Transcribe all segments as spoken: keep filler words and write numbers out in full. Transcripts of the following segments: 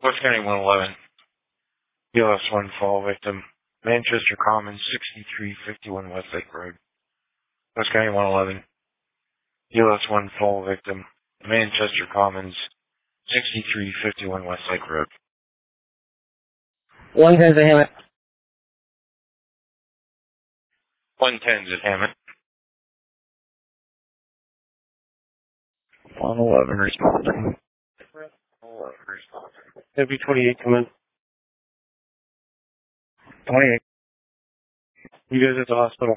West County one eleven. B L S one fall victim. Manchester Commons, sixty-three fifty-one Westlake Road. West County one eleven. B L S one fall victim. Manchester Commons, sixty-three fifty-one Westlake Road. one ten's at Hammett. one ten's at Hammett. one eleven responding. W twenty-eight come in. twenty-eight. You guys at the hospital.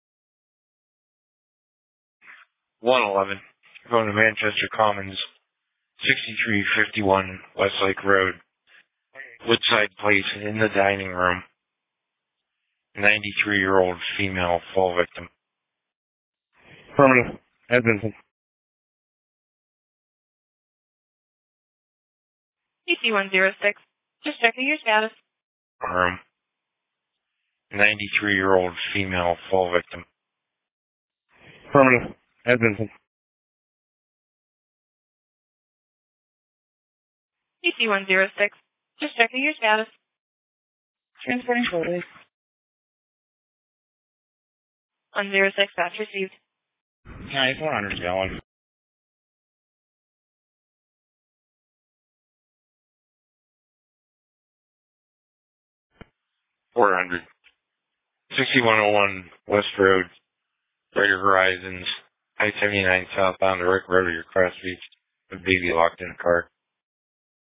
one eleven. Going to Manchester Commons, sixty-three fifty-one Westlake Road. Woodside Place in the dining room. ninety-three-year-old female fall victim. Permanent. Edmonton. C C one zero six. Just checking your status. Room. ninety-three-year-old female fall victim. Permanent. Edmonton. C C one zero six. Just checking your status. Transporting shortly. one zero six, that's received. Nice, one hundred's going. four hundred. sixty-one oh one West Road. Greater Horizons. I seventy-nine southbound to Rick Road, your Cross Beach. A baby locked in a car.